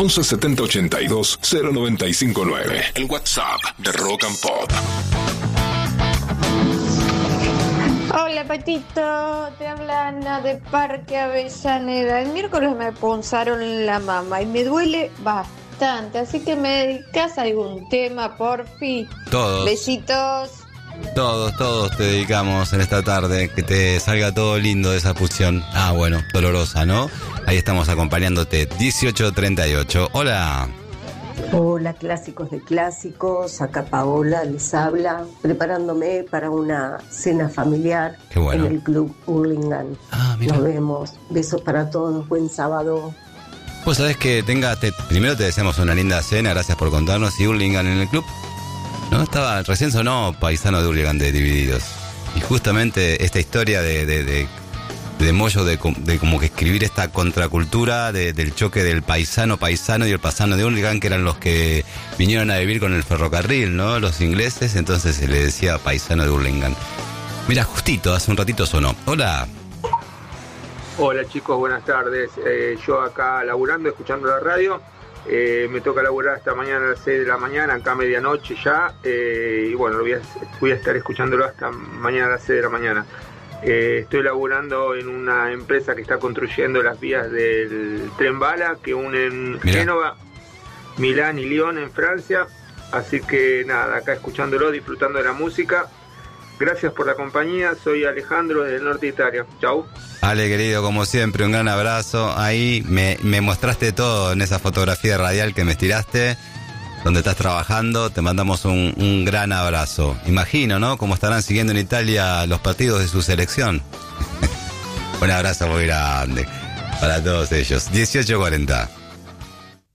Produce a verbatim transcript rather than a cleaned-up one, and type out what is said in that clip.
once setenta ochenta y dos cero noventa y cinco nueve. El WhatsApp de Rock and Pop. Hola Patito, te habla Ana de Parque Avellaneda. El miércoles me punzaron la mama y me duele bastante, así que me dedicas a algún tema, porfi. Todos. Besitos. Todos, todos te dedicamos en esta tarde. Que te salga todo lindo de esa fusión. Ah, bueno, dolorosa, ¿no? Ahí estamos acompañándote. dieciocho treinta y ocho. Hola. Hola, clásicos de clásicos. Acá Paola les habla, preparándome para una cena familiar. Qué bueno. En el Club Hurlingham. Ah, mira. Nos vemos. Besos para todos. Buen sábado. Pues sabés que tengas, te, primero te deseamos una linda cena. Gracias por contarnos. ¿Y Hurlingham en el club? No, estaba, recién sonó Paisano de Hurlingham de Divididos. Y justamente esta historia de, de, de, de Moyo, de, de como que escribir esta contracultura de, del choque del paisano paisano y el paisano de Hurlingham, que eran los que vinieron a vivir con el ferrocarril, ¿no? Los ingleses, entonces se le decía Paisano de Hurlingham. Mira, justito, hace un ratito sonó. Hola. Hola chicos, buenas tardes. Eh, yo acá laburando, escuchando la radio. Eh, me toca laburar hasta mañana a las seis de la mañana, acá a medianoche ya, eh, y bueno, voy a, voy a estar escuchándolo hasta mañana a las seis de la mañana. Eh, estoy laburando en una empresa que está construyendo las vías del tren bala que unen Mirá. Génova, Milán y Lyon en Francia, así que nada, acá escuchándolo, disfrutando de la música. Gracias por la compañía, soy Alejandro desde el norte de Italia. Chau. Ale, querido, como siempre, un gran abrazo. Ahí me, me mostraste todo en esa fotografía radial que me estiraste, donde estás trabajando. Te mandamos un, un gran abrazo. Imagino, ¿no?, cómo estarán siguiendo en Italia los partidos de su selección. Un abrazo muy grande para todos ellos. dieciocho cuarenta.